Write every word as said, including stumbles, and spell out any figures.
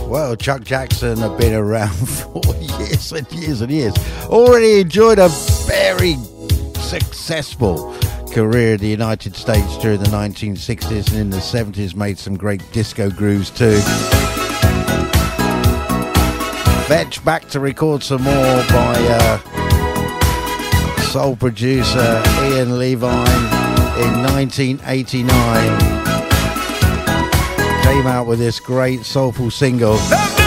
Well, Chuck Jackson have been around for years and years and years. Already enjoyed a very successful career in the United States during the nineteen sixties, and in the seventies made some great disco grooves too. Fetch back to record some more by uh, soul producer Ian Levine in nineteen eighty-nine. Came out with this great soulful single.